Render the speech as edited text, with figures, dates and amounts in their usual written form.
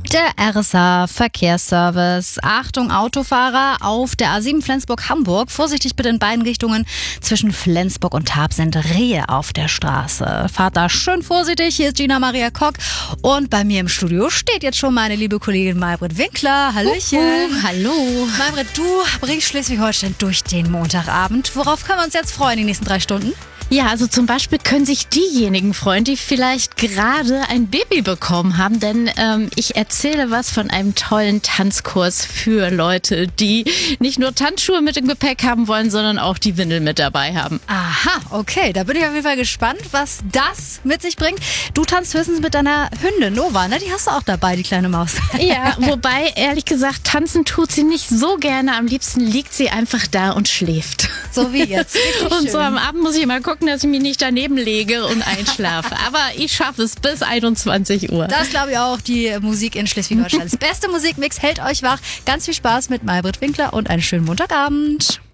Der RSA Verkehrsservice. Achtung Autofahrer auf der A7 Flensburg-Hamburg. Vorsichtig bitte in beiden Richtungen. Zwischen Flensburg und Tarp sind Rehe auf der Straße. Fahrt da schön vorsichtig. Hier ist Gina Maria Kock. Und bei mir im Studio steht jetzt schon meine liebe Kollegin Maybrit Winkler. Hallöchen. Hallo. Maybrit, du bringst Schleswig-Holstein durch den Montagabend. Worauf können wir uns jetzt freuen die nächsten 3 Stunden? Ja, also zum Beispiel können sich diejenigen freuen, die vielleicht gerade ein Baby bekommen haben, denn ich erzähle was von einem tollen Tanzkurs für Leute, die nicht nur Tanzschuhe mit im Gepäck haben wollen, sondern auch die Windel mit dabei haben. Aha, okay, da bin ich auf jeden Fall gespannt, was das mit sich bringt. Du tanzt höchstens mit deiner Hündin Nova, ne? Die hast du auch dabei, die kleine Maus. Ja, wobei, ehrlich gesagt, tanzen tut sie nicht so gerne. Am liebsten liegt sie einfach da und schläft. So wie jetzt. Richtig Und schön. so am Abend muss ich mal gucken, dass ich mich nicht daneben lege und einschlafe. Aber ich schaffe es bis 21 Uhr. Das glaube ich auch, die Musik in Schleswig-Holsteins beste Musikmix hält euch wach. Ganz viel Spaß mit Maybrit Winkler und einen schönen Montagabend.